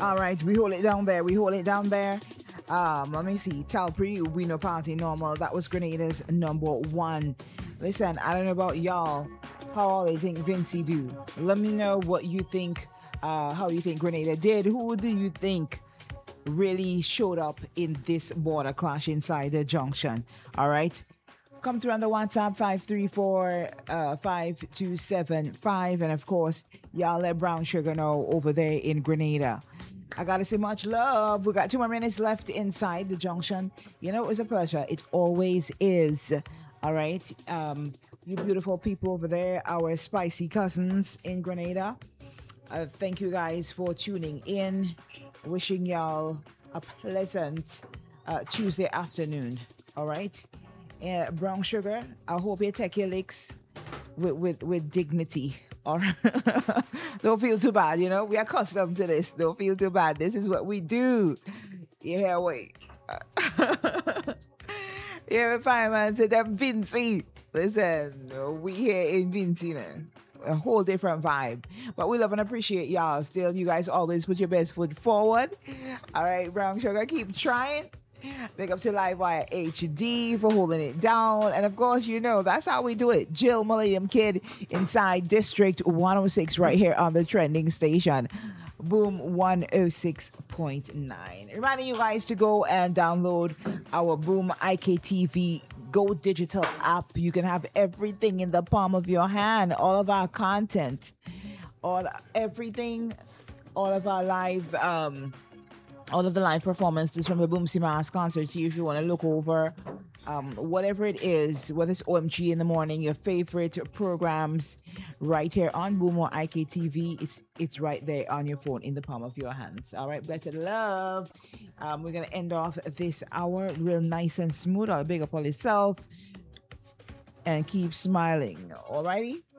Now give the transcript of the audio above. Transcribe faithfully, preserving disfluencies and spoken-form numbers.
All right, we hold it down there. We hold it down there. Um, let me see. Talpri, we know party normal. That was Grenada's number one. Listen, I don't know about y'all. How all they think Vinci do. Let me know what you think. Uh, how you think Grenada did. Who do you think really showed up in this border clash inside the junction? All right. Come through on the WhatsApp five three four, five two seven five. And of course, y'all let Brown Sugar know over there in Grenada. I gotta say much love. We got two more minutes left inside the junction. You know, it was a pleasure. It always is. All right. Um, you beautiful people over there, our spicy cousins in Grenada. Uh, thank you guys for tuning in. Wishing y'all a pleasant uh, Tuesday afternoon. All right. Uh, Brown Sugar, I hope you take your licks with, with, with dignity. Or don't feel too bad, you know. We are accustomed to this. Don't feel too bad. This is what we do. Yeah, wait. Yeah, fine, man. So them Vinci. Listen, we here in Vinci now. A whole different vibe. But we love and appreciate y'all. Still, you guys always put your best foot forward. All right, Brown Sugar, keep trying. Big up to Livewire H D for holding it down. And of course, you know, that's how we do it. Jill Millennium Kid inside District one oh six right here on the trending station. Boom one oh six point nine. Reminding you guys to go and download our Boom I K T V Go Digital app. You can have everything in the palm of your hand. All of our content. All everything. All of our live um all of the live performances from the Boom Simas concert. See if you want to look over um, whatever it is, whether it's O M G in the morning, your favorite programs right here on Boom or I K T V. It's, it's right there on your phone in the palm of your hands. All right, blessed love. Um, we're going to end off this hour real nice and smooth. I'll big up all yourself and keep smiling. All righty?